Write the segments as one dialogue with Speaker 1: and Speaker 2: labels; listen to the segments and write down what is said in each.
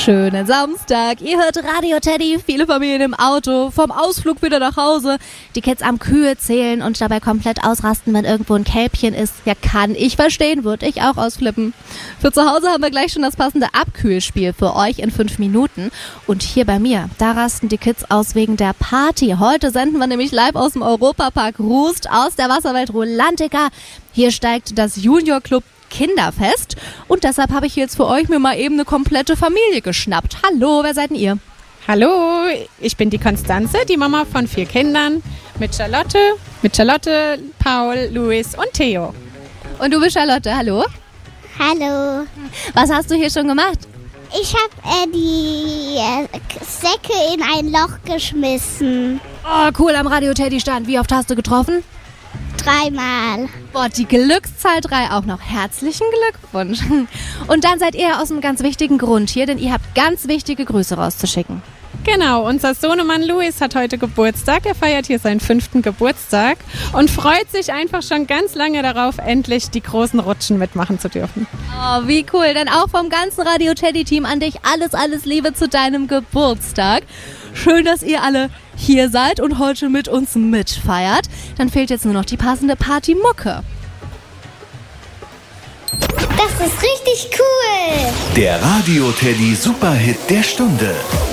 Speaker 1: Schönen Samstag. Ihr hört Radio Teddy, viele Familien im Auto, vom Ausflug wieder nach Hause, die Kids am Kühe zählen und dabei komplett ausrasten, wenn irgendwo ein Kälbchen ist. Ja, kann ich verstehen, würde ich auch ausflippen. Für zu Hause haben wir gleich schon das passende Abkühlspiel für euch in 5 Minuten. Und hier bei mir, da rasten die Kids aus wegen der Party. Heute senden wir nämlich live aus dem Europapark Rust aus der Wasserwelt Rolantica. Hier steigt das Junior Club Kinderfest und deshalb habe ich jetzt für euch mir mal eben eine komplette Familie geschnappt. Hallo, wer seid denn ihr?
Speaker 2: Hallo, ich bin die Konstanze, die Mama von 4 Kindern mit Charlotte, Paul, Luis und Theo.
Speaker 1: Und du bist Charlotte, hallo?
Speaker 3: Hallo.
Speaker 1: Was hast du hier schon gemacht?
Speaker 3: Ich habe die Säcke in ein Loch geschmissen.
Speaker 1: Oh, cool, am Radio Teddy stand. Wie oft hast du getroffen?
Speaker 3: 3-mal.
Speaker 1: Boah, die Glückszahl 3 auch noch. Herzlichen Glückwunsch. Und dann seid ihr aus einem ganz wichtigen Grund hier, denn ihr habt ganz wichtige Grüße rauszuschicken.
Speaker 2: Genau, unser Sohnemann Luis hat heute Geburtstag. Er feiert hier seinen 5. Geburtstag und freut sich einfach schon ganz lange darauf, endlich die großen Rutschen mitmachen zu dürfen.
Speaker 1: Oh, wie cool. Dann auch vom ganzen Radio Teddy-Team an dich alles Liebe zu deinem Geburtstag. Schön, dass ihr alle hier seid und heute mit uns mitfeiert. Dann fehlt jetzt nur noch die passende Partymucke.
Speaker 3: Das ist richtig cool.
Speaker 4: Der Radio Teddy Superhit der Stunde.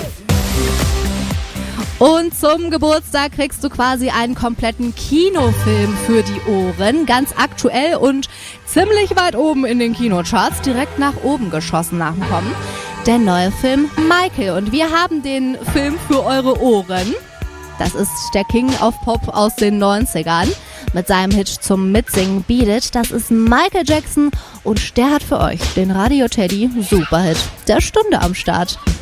Speaker 1: Und zum Geburtstag kriegst du quasi einen kompletten Kinofilm für die Ohren. Ganz aktuell und ziemlich weit oben in den Kinocharts. Direkt nach oben geschossen nach dem Kommen. Der neue Film Michael. Und wir haben den Film für eure Ohren. Das ist der King of Pop aus den 90ern. Mit seinem Hit zum Mitsingen Beat It. Das ist Michael Jackson und der hat für euch den Radio Teddy Superhit der Stunde am Start.